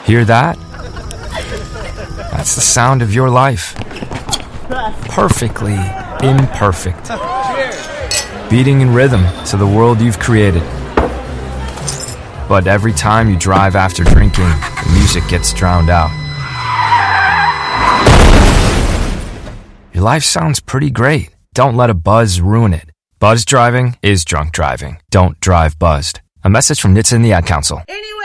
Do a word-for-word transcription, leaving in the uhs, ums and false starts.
Hear that? That's the sound of your life. Perfectly imperfect. Beating in rhythm to the world you've created. But every time you drive after drinking, the music gets drowned out. Your life sounds pretty great. Don't let a buzz ruin it. Buzz driving is drunk driving. Don't drive buzzed. A message from N H T S A and the Ad Council. Anyway.